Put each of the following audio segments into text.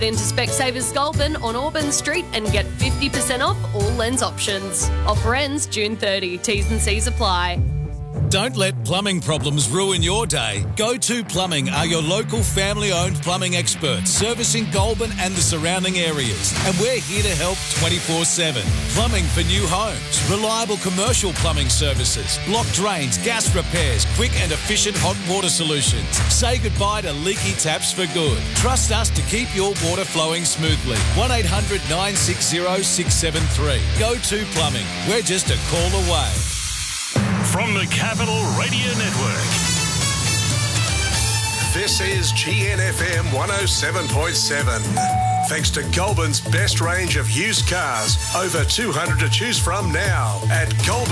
Get into Specsavers Goulburn on Auburn Street and get 50% off all lens options. Offer ends June 30. T's and C's apply. Don't let plumbing problems ruin your day. Go2 Plumbing are your local family-owned plumbing experts, servicing Goulburn and the surrounding areas. And we're here to help 24/7. Plumbing for new homes, reliable commercial plumbing services, block drains, gas repairs, quick and efficient hot water solutions. Say goodbye to leaky taps for good. Trust us to keep your water flowing smoothly. 1800 960 673. Go2 Plumbing. We're just a call away. From the Capital Radio Network. This is GNFM 107.7. Thanks to Goulburn's best range of used cars. Over 200 to choose from now at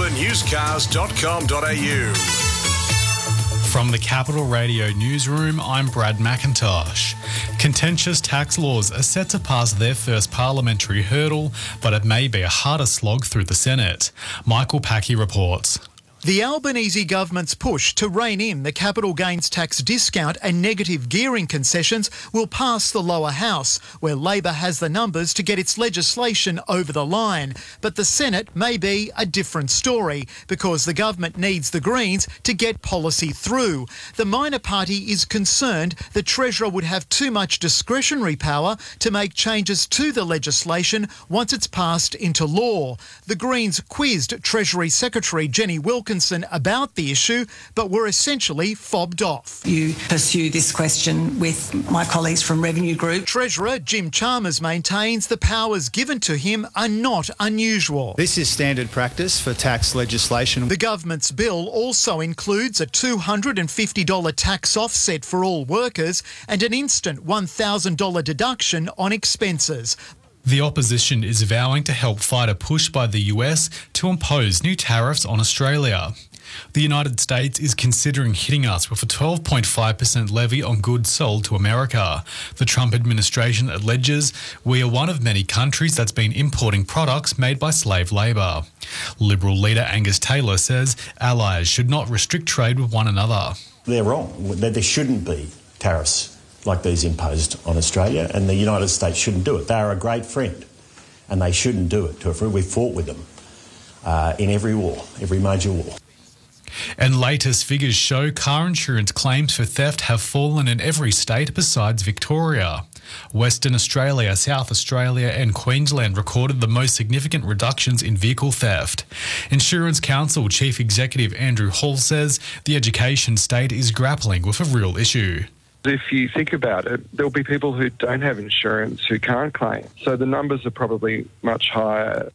goulburnusedcars.com.au. From the Capital Radio newsroom, I'm Brad McIntosh. Contentious tax laws are set to pass their first parliamentary hurdle, but it may be a harder slog through the Senate. Michael Packey reports. The Albanese government's push to rein in the capital gains tax discount and negative gearing concessions will pass the lower house, where Labor has the numbers to get its legislation over the line. But the Senate may be a different story, because the government needs the Greens to get policy through. The minor party is concerned the Treasurer would have too much discretionary power to make changes to the legislation once it's passed into law. The Greens quizzed Treasury Secretary Jenny Wilkinson about the issue, but were essentially fobbed off. You pursue this question with my colleagues from Revenue Group. Treasurer Jim Chalmers maintains the powers given to him are not unusual. This is standard practice for tax legislation. The government's bill also includes a $250 tax offset for all workers and an instant $1,000 deduction on expenses. The opposition is vowing to help fight a push by the US to impose new tariffs on Australia. The United States is considering hitting us with a 12.5% levy on goods sold to America. The Trump administration alleges we are one of many countries that's been importing products made by slave labour. Liberal leader Angus Taylor says allies should not restrict trade with one another. They're wrong. There shouldn't be tariffs like these imposed on Australia, and the United States shouldn't do it. They are a great friend, and they shouldn't do it. We've fought with them in every war, every major war. And latest figures show car insurance claims for theft have fallen in every state besides Victoria. Western Australia, South Australia and Queensland recorded the most significant reductions in vehicle theft. Insurance Council Chief Executive Andrew Hall says the education state is grappling with a real issue. If you think about it, there'll be people who don't have insurance who can't claim. So the numbers are probably much higher.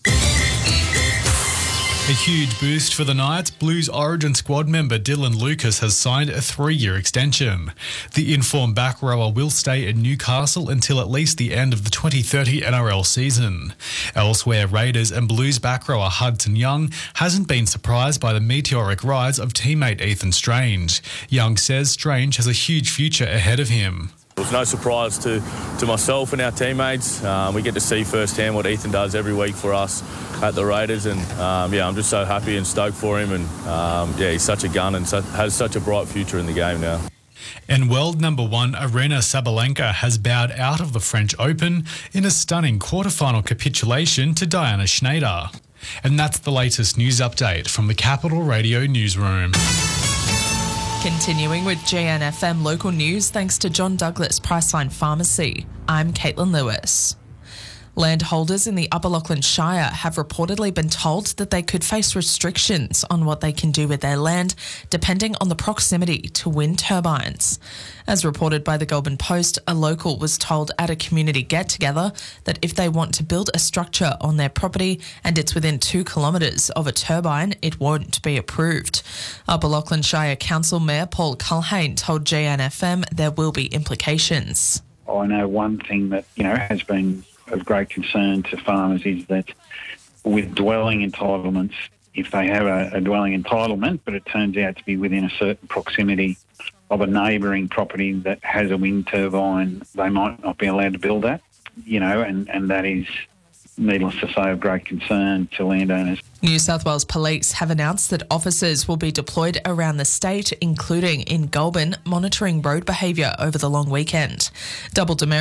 A huge boost for the Knights. Blues Origin squad member Dylan Lucas has signed a 3-year extension. The informed back rower will stay in Newcastle until at least the end of the 2030 NRL season. Elsewhere, Raiders and Blues back rower Hudson Young hasn't been surprised by the meteoric rise of teammate Ethan Strange. Young says Strange has a huge future ahead of him. It was no surprise to myself and our teammates. We get to see firsthand what Ethan does every week for us at the Raiders, and I'm just so happy and stoked for him, and he's such a gun and has such a bright future in the game now. And world number 1 Aryna Sabalenka has bowed out of the French Open in a stunning quarterfinal capitulation to Diana Schneider. And that's the latest news update from the Capital Radio newsroom. Continuing with GNFM local news, thanks to John Douglas Priceline Pharmacy. I'm Caitlin Lewis. Landholders in the Upper Lachlan Shire have reportedly been told that they could face restrictions on what they can do with their land, depending on the proximity to wind turbines. As reported by the Goulburn Post, a local was told at a community get-together that if they want to build a structure on their property and it's within 2 kilometres of a turbine, it won't be approved. Upper Lachlan Shire Council Mayor Paul Culhane told GNFM there will be implications. I know one thing that, has been of great concern to farmers is that with dwelling entitlements, if they have a dwelling entitlement, but it turns out to be within a certain proximity of a neighbouring property that has a wind turbine, they might not be allowed to build that, and that is, needless to say, of great concern to landowners. New South Wales Police have announced that officers will be deployed around the state, including in Goulburn, monitoring road behaviour over the long weekend. Double demerit